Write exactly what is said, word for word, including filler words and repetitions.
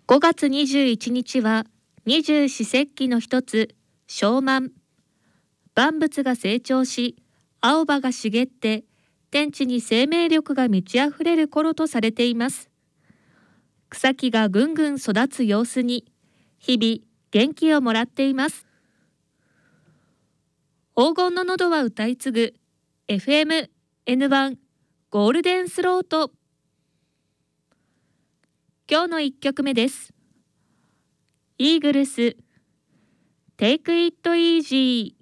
ごがつにじゅういちにちは二十四節気の一つ、小満。万物が成長し、青葉が茂って、天地に生命力が満ち溢れる頃とされています。草木がぐんぐん育つ様子に、日々元気をもらっています。黄金の喉は歌い継ぐ エフエムエヌワン ゴールデンスロート。今日のいっきょくめです。イーグルス Take It Easy。